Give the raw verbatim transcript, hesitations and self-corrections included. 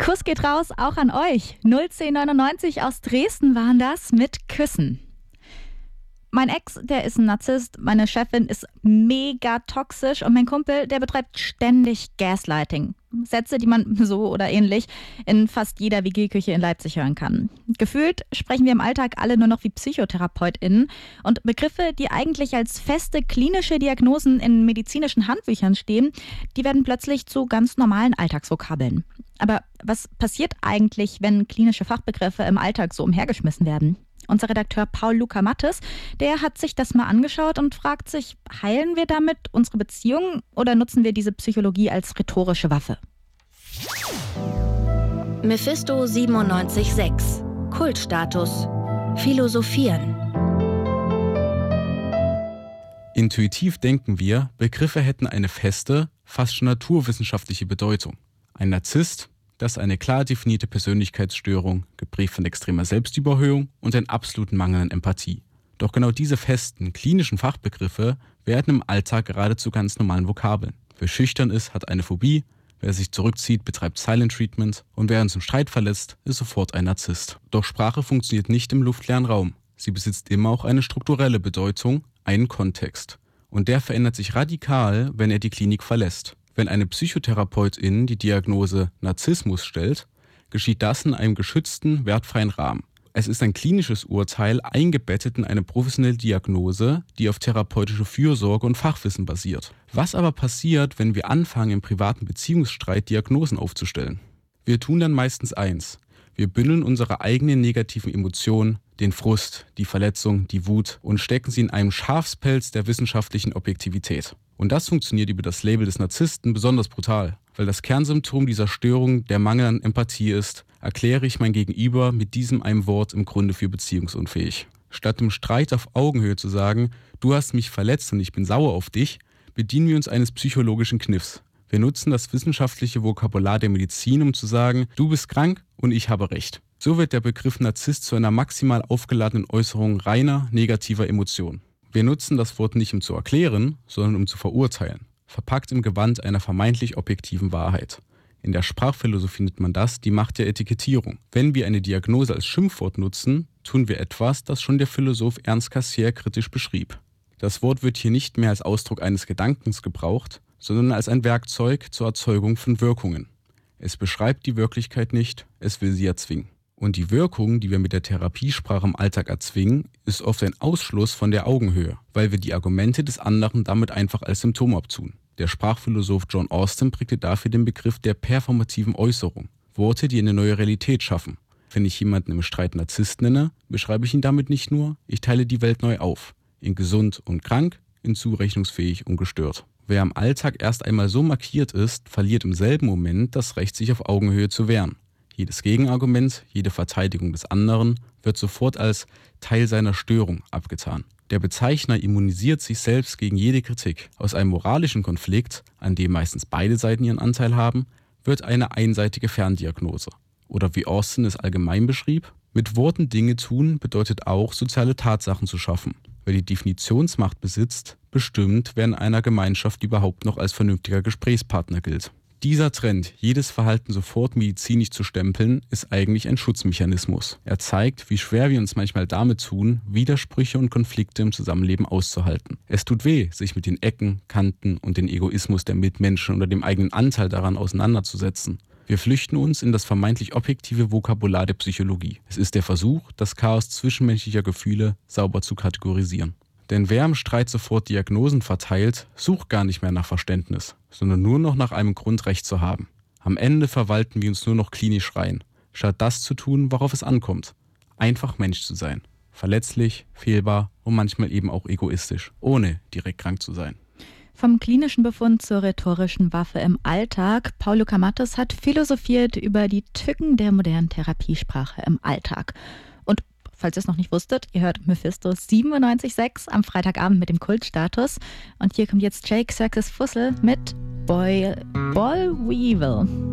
Kuss geht raus, auch an euch. null zehn neunundneunzig aus Dresden waren das mit Küssen. Mein Ex, der ist ein Narzisst, meine Chefin ist mega toxisch und mein Kumpel, der betreibt ständig Gaslighting. Sätze, die man so oder ähnlich in fast jeder W G-Küche in Leipzig hören kann. Gefühlt sprechen wir im Alltag alle nur noch wie PsychotherapeutInnen und Begriffe, die eigentlich als feste klinische Diagnosen in medizinischen Handbüchern stehen, die werden plötzlich zu ganz normalen Alltagsvokabeln. Aber was passiert eigentlich, wenn klinische Fachbegriffe im Alltag so umhergeschmissen werden? Unser Redakteur Paul Luca Mattes, der hat sich das mal angeschaut und fragt sich, heilen wir damit unsere Beziehung oder nutzen wir diese Psychologie als rhetorische Waffe? Mephisto siebenundneunzig Komma sechs Kultstatus Philosophieren. Intuitiv denken wir, Begriffe hätten eine feste, fast schon naturwissenschaftliche Bedeutung. Ein Narzisst, das ist eine klar definierte Persönlichkeitsstörung, geprägt von extremer Selbstüberhöhung und einer absoluten Mangel an Empathie. Doch genau diese festen, klinischen Fachbegriffe werden im Alltag gerade zu ganz normalen Vokabeln. Wer schüchtern ist, hat eine Phobie, wer sich zurückzieht, betreibt Silent Treatment und wer uns im Streit verletzt, ist sofort ein Narzisst. Doch Sprache funktioniert nicht im luftleeren Raum. Sie besitzt immer auch eine strukturelle Bedeutung, einen Kontext. Und der verändert sich radikal, wenn er die Klinik verlässt. Wenn eine Psychotherapeutin die Diagnose Narzissmus stellt, geschieht das in einem geschützten, wertfreien Rahmen. Es ist ein klinisches Urteil, eingebettet in eine professionelle Diagnose, die auf therapeutische Fürsorge und Fachwissen basiert. Was aber passiert, wenn wir anfangen, im privaten Beziehungsstreit Diagnosen aufzustellen? Wir tun dann meistens eins. Wir bündeln unsere eigenen negativen Emotionen, den Frust, die Verletzung, die Wut und stecken sie in einem Schafspelz der wissenschaftlichen Objektivität. Und das funktioniert über das Label des Narzissten besonders brutal, weil das Kernsymptom dieser Störung der Mangel an Empathie ist, erkläre ich mein Gegenüber mit diesem einem Wort im Grunde für beziehungsunfähig. Statt im Streit auf Augenhöhe zu sagen, du hast mich verletzt und ich bin sauer auf dich, bedienen wir uns eines psychologischen Kniffs. Wir nutzen das wissenschaftliche Vokabular der Medizin, um zu sagen, du bist krank und ich habe recht. So wird der Begriff Narzisst zu einer maximal aufgeladenen Äußerung reiner, negativer Emotionen. Wir nutzen das Wort nicht, um zu erklären, sondern um zu verurteilen, verpackt im Gewand einer vermeintlich objektiven Wahrheit. In der Sprachphilosophie nennt man das die Macht der Etikettierung. Wenn wir eine Diagnose als Schimpfwort nutzen, tun wir etwas, das schon der Philosoph Ernst Cassirer kritisch beschrieb. Das Wort wird hier nicht mehr als Ausdruck eines Gedankens gebraucht, sondern als ein Werkzeug zur Erzeugung von Wirkungen. Es beschreibt die Wirklichkeit nicht, es will sie erzwingen. Und die Wirkung, die wir mit der Therapiesprache im Alltag erzwingen, ist oft ein Ausschluss von der Augenhöhe, weil wir die Argumente des anderen damit einfach als Symptom abtun. Der Sprachphilosoph John Austin prägte dafür den Begriff der performativen Äußerung. Worte, die eine neue Realität schaffen. Wenn ich jemanden im Streit Narzisst nenne, beschreibe ich ihn damit nicht nur, ich teile die Welt neu auf. In gesund und krank, in zurechnungsfähig und gestört. Wer im Alltag erst einmal so markiert ist, verliert im selben Moment das Recht, sich auf Augenhöhe zu wehren. Jedes Gegenargument, jede Verteidigung des anderen wird sofort als Teil seiner Störung abgetan. Der Bezeichner immunisiert sich selbst gegen jede Kritik. Aus einem moralischen Konflikt, an dem meistens beide Seiten ihren Anteil haben, wird eine einseitige Ferndiagnose. Oder wie Austin es allgemein beschrieb, mit Worten Dinge tun bedeutet auch, soziale Tatsachen zu schaffen. Wer die Definitionsmacht besitzt, bestimmt, wer in einer Gemeinschaft überhaupt noch als vernünftiger Gesprächspartner gilt. Dieser Trend, jedes Verhalten sofort medizinisch zu stempeln, ist eigentlich ein Schutzmechanismus. Er zeigt, wie schwer wir uns manchmal damit tun, Widersprüche und Konflikte im Zusammenleben auszuhalten. Es tut weh, sich mit den Ecken, Kanten und dem Egoismus der Mitmenschen oder dem eigenen Anteil daran auseinanderzusetzen. Wir flüchten uns in das vermeintlich objektive Vokabular der Psychologie. Es ist der Versuch, das Chaos zwischenmenschlicher Gefühle sauber zu kategorisieren. Denn wer im Streit sofort Diagnosen verteilt, sucht gar nicht mehr nach Verständnis, sondern nur noch nach einem Grund, Recht zu haben. Am Ende verwalten wir uns nur noch klinisch rein, statt das zu tun, worauf es ankommt. Einfach Mensch zu sein. Verletzlich, fehlbar und manchmal eben auch egoistisch, ohne direkt krank zu sein. Vom klinischen Befund zur rhetorischen Waffe im Alltag. Paul Luca Mattes hat philosophiert über die Tücken der modernen Therapiesprache im Alltag. Und falls ihr es noch nicht wusstet, ihr hört Mephisto siebenundneunzig Komma sechs am Freitagabend mit dem Kultstatus. Und hier kommt jetzt Jake Circus Fussel mit Boy, Boll Weevil.